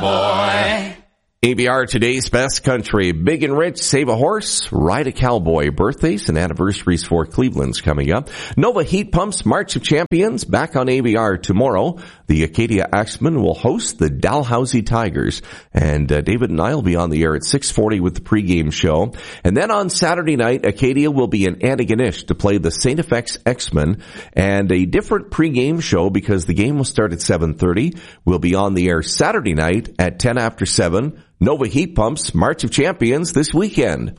cowboy. ABR Today's Best Country. Big and rich, save a horse, ride a cowboy. Birthdays and anniversaries for Cleveland's coming up. Nova Heat Pumps March of Champions back on ABR tomorrow. The Acadia Axemen will host the Dalhousie Tigers. And David and I will be on the air at 6:40 with the pregame show. And then on Saturday night, Acadia will be in Antigonish to play the St. FX X-Men. And a different pregame show because the game will start at 7:30. We'll be on the air Saturday night at 10 after 7. Nova Heat Pumps March of Champions this weekend.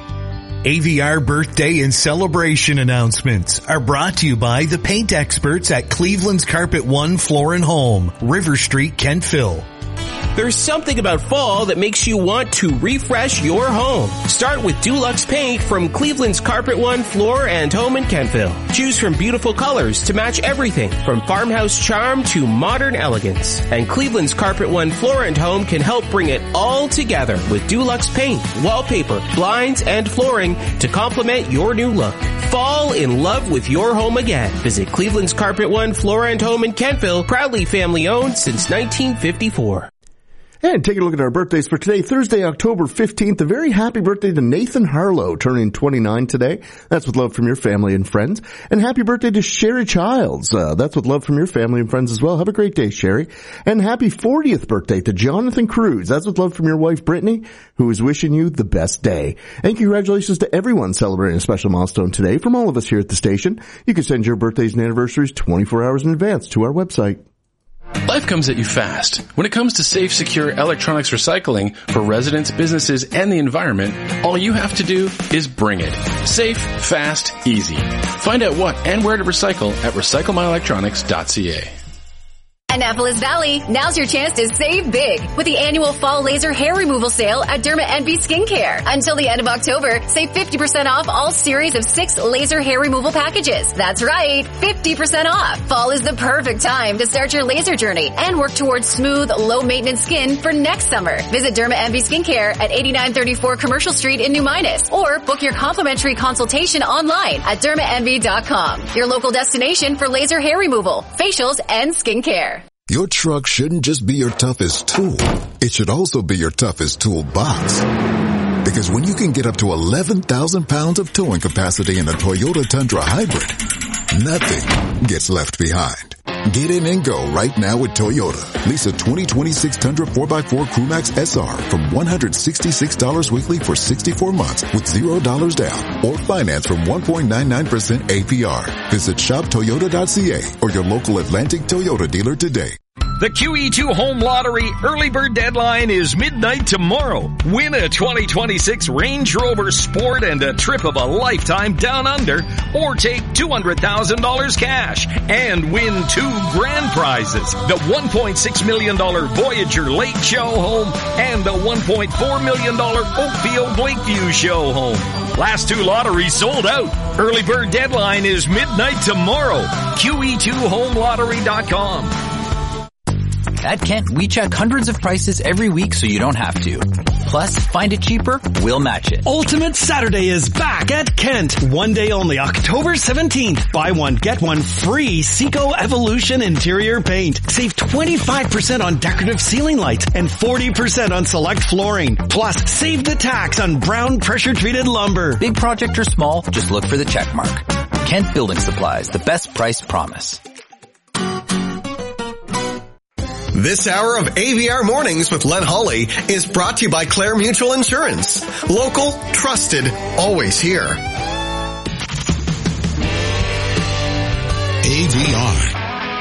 AVR birthday and celebration announcements are brought to you by the paint experts at Cleveland's Carpet One Floor and Home, River Street, Kentville. There's something about fall that makes you want to refresh your home. Start with Dulux Paint from Cleveland's Carpet One Floor and Home in Kentville. Choose from beautiful colors to match everything from farmhouse charm to modern elegance. And Cleveland's Carpet One Floor and Home can help bring it all together with Dulux Paint, wallpaper, blinds, and flooring to complement your new look. Fall in love with your home again. Visit Cleveland's Carpet One Floor and Home in Kentville, proudly family owned since 1954. And taking a look at our birthdays for today, Thursday, October 15th. A very happy birthday to Nathan Harlow, turning 29 today. That's with love from your family and friends. And happy birthday to Sherry Childs. That's with love from your family and friends as well. Have a great day, Sherry. And happy 40th birthday to Jonathan Cruz. That's with love from your wife, Brittany, who is wishing you the best day. And congratulations to everyone celebrating a special milestone today from all of us here at the station. You can send your birthdays and anniversaries 24 hours in advance to our website. Life comes at you fast. When it comes to safe, secure electronics recycling for residents, businesses, and the environment, all you have to do is bring it. Safe, fast, easy. Find out what and where to recycle at recyclemyelectronics.ca. Annapolis Valley, now's your chance to save big with the annual fall laser hair removal sale at Derma Envy Skincare. Until the end of October, save 50% off all series of 6 laser hair removal packages. That's right, 50% off. Fall is the perfect time to start your laser journey and work towards smooth, low-maintenance skin for next summer. Visit Derma Envy Skincare at 8934 Commercial Street in New Minas or book your complimentary consultation online at dermaenvy.com. Your local destination for laser hair removal, facials, and skincare. Your truck shouldn't just be your toughest tool. It should also be your toughest toolbox. Because when you can get up to 11,000 pounds of towing capacity in a Toyota Tundra Hybrid, nothing gets left behind. Get in and go right now with Toyota. Lease a 2026 Tundra 4x4 Crewmax SR from $166 weekly for 64 months with $0 down or finance from 1.99% APR. Visit shoptoyota.ca or your local Atlantic Toyota dealer today. The QE2 Home Lottery early bird deadline is midnight tomorrow. Win a 2026 Range Rover Sport and a trip of a lifetime down under, or take $200,000 cash and win 2 grand prizes. The $1.6 million Voyager Lake Show Home and the $1.4 million Oakfield Lakeview Show Home. Last 2 lotteries sold out. Early bird deadline is midnight tomorrow. QE2HomeLottery.com. At Kent, we check hundreds of prices every week so you don't have to. Plus, find it cheaper, we'll match it. Ultimate Saturday is back at Kent. One day only, October 17th. Buy one, get one free Seco Evolution interior paint. Save 25% on decorative ceiling lights and 40% on select flooring. Plus, save the tax on brown pressure-treated lumber. Big project or small, just look for the check mark. Kent Building Supplies, the best price promise. This hour of AVR Mornings with Len Hawley is brought to you by Clare Mutual Insurance. Local, trusted, always here.